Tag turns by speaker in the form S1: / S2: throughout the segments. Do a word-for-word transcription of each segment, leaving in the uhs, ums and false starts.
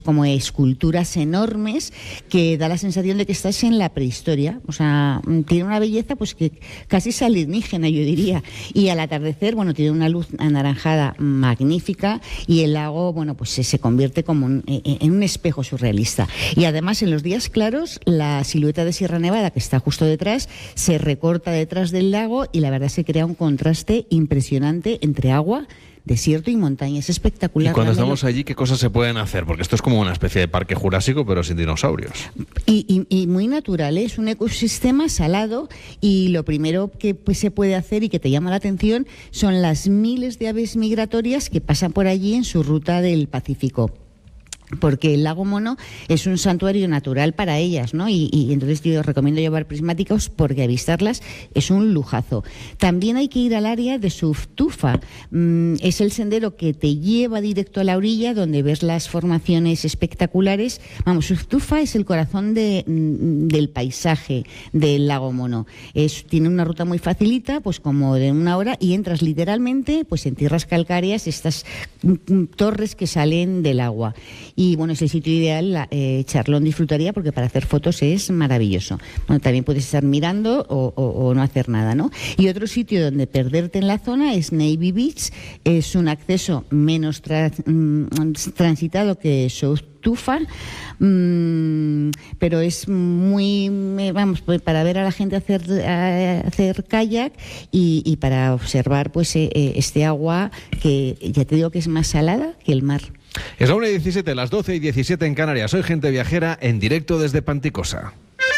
S1: como esculturas enormes que da la sensación de que estás en la prehistoria. O sea, tiene una belleza pues que casi es alienígena, yo diría. Y al atardecer, bueno, tiene una luz anaranjada magnífica y el lago, bueno, pues se, se convierte como un, en un espejo surrealista. Y además, en los días claros, la silueta de Sierra Nevada, que está justo detrás, se recorta detrás del lago y la verdad se crea un contraste impresionante entre agua, desierto y montaña. Es espectacular.
S2: Y cuando estamos allí, ¿qué cosas se pueden hacer? Porque esto es como una especie de parque jurásico, pero sin dinosaurios.
S1: Y, y, y muy natural, ¿eh? Es un ecosistema salado y lo primero que pues, se puede hacer y que te llama la atención son las miles de aves migratorias que pasan por allí en su ruta del Pacífico. Porque el lago Mono es un santuario natural para ellas, ¿no? Y, y entonces yo os recomiendo llevar prismáticos porque avistarlas es un lujazo. También hay que ir al área de Suftufa. Mm, es el sendero que te lleva directo a la orilla donde ves las formaciones espectaculares. Vamos, Suftufa es el corazón de, mm, del paisaje del lago Mono. Es, tiene una ruta muy facilita, pues como de una hora, y entras literalmente pues en tierras calcáreas, estas mm, torres que salen del agua. Y bueno, es el sitio ideal, la, eh, Charlón disfrutaría porque para hacer fotos es maravilloso. Bueno, también puedes estar mirando o, o, o no hacer nada, ¿no? Y otro sitio donde perderte en la zona es Navy Beach. Es un acceso menos tra mm, transitado que Suftufa, mm, pero es muy, vamos, para ver a la gente hacer, a, hacer kayak y, y para observar pues eh, este agua que ya te digo que es más salada que el mar.
S2: Es la una y diecisiete, las doce y diecisiete en Canarias. Soy Gente Viajera en directo desde Panticosa.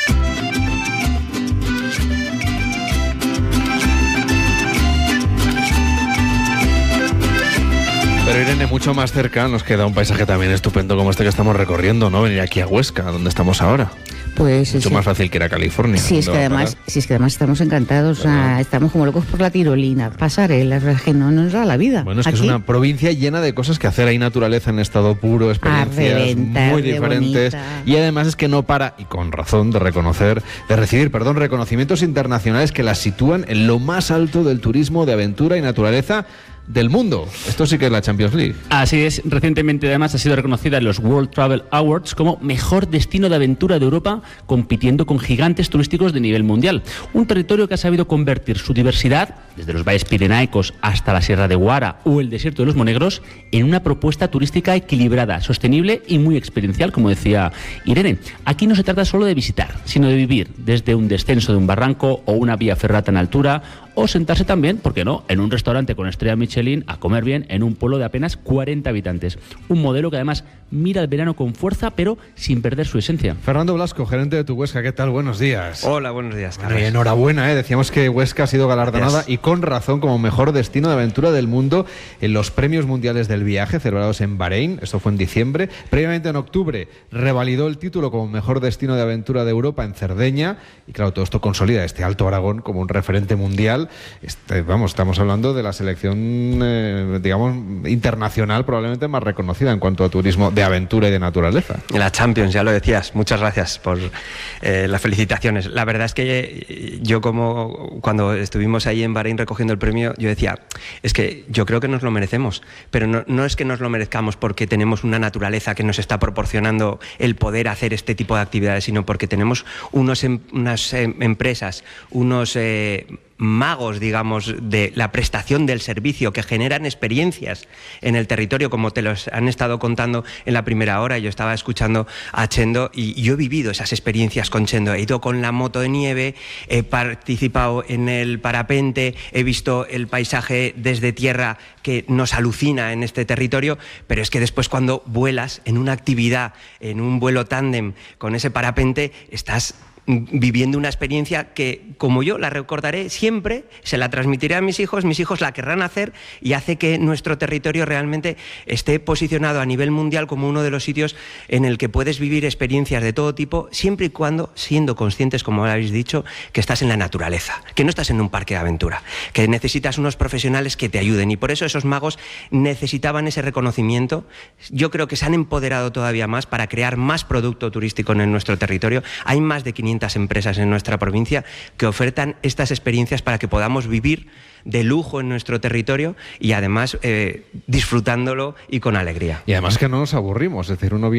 S2: Pero Irene, mucho más cerca nos queda un paisaje también estupendo como este que estamos recorriendo, ¿no? Venir aquí a Huesca, donde estamos ahora.
S1: Pues
S2: mucho
S1: sí.
S2: más fácil que ir a California.
S1: Sí, es que además, sí, es que además estamos encantados, o sea, estamos como locos por la tirolina, pasarelas, es que no nos da la vida.
S2: Bueno, es que
S1: aquí
S2: es una provincia llena de cosas que hacer. Hay naturaleza en estado puro, experiencias muy diferentes. Y además es que no para, y con razón, de reconocer, de recibir, perdón, reconocimientos internacionales que la sitúan en lo más alto del turismo de aventura y naturaleza del mundo. Esto sí que es la Champions League.
S3: Así es. Recientemente además ha sido reconocida en los World Travel Awards como mejor destino de aventura de Europa, compitiendo con gigantes turísticos de nivel mundial. Un territorio que ha sabido convertir su diversidad, desde los valles pirenaicos hasta la Sierra de Guara o el desierto de los Monegros, en una propuesta turística equilibrada, sostenible y muy experiencial, como decía Irene. Aquí no se trata solo de visitar, sino de vivir desde un descenso de un barranco o una vía ferrata en altura, o sentarse también, ¿por qué no?, en un restaurante con estrella Michelin a comer bien en un pueblo de apenas cuarenta habitantes. Un modelo que además mira el verano con fuerza, pero sin perder su esencia.
S2: Fernando Blasco, gerente de Tu Huesca, ¿qué tal? Buenos días.
S4: Hola, buenos días, Carlos.
S2: Bueno, enhorabuena, ¿eh? Decíamos que Huesca ha sido galardonada, yes, y con razón, como mejor destino de aventura del mundo en los Premios Mundiales del Viaje celebrados en Bahrein. Esto fue en diciembre. Previamente, en octubre, revalidó el título como mejor destino de aventura de Europa en Cerdeña. Y claro, todo esto consolida este Alto Aragón como un referente mundial. Este, vamos, estamos hablando de la selección, eh, digamos, internacional probablemente más reconocida en cuanto a turismo de aventura y de naturaleza.
S4: La Champions, ya lo decías. Muchas gracias por eh, las felicitaciones. La verdad es que yo, como cuando estuvimos ahí en Bahrein recogiendo el premio, yo decía, es que yo creo que nos lo merecemos, pero no, no es que nos lo merezcamos porque tenemos una naturaleza que nos está proporcionando el poder hacer este tipo de actividades, sino porque tenemos unos, unas eh, empresas, unos eh, magos, digamos, de la prestación del servicio que generan experiencias en el territorio, como te los han estado contando en la primera hora. Yo estaba escuchando a Chendo y yo he vivido esas experiencias con Chendo. He ido con la moto de nieve, he participado en el parapente, he visto el paisaje desde tierra que nos alucina en este territorio, pero es que después cuando vuelas en una actividad, en un vuelo tándem con ese parapente, estás viviendo una experiencia que, como yo la recordaré siempre, se la transmitiré a mis hijos, mis hijos la querrán hacer, y hace que nuestro territorio realmente esté posicionado a nivel mundial como uno de los sitios en el que puedes vivir experiencias de todo tipo, siempre y cuando siendo conscientes, como habéis dicho, que estás en la naturaleza, que no estás en un parque de aventura, que necesitas unos profesionales que te ayuden, y por eso esos magos necesitaban ese reconocimiento. Yo creo que se han empoderado todavía más para crear más producto turístico en nuestro territorio. Hay más de quinientas empresas en nuestra provincia que ofertan estas experiencias para que podamos vivir de lujo en nuestro territorio y además eh, disfrutándolo y con alegría.
S2: Y además que no nos aburrimos, es decir, uno viene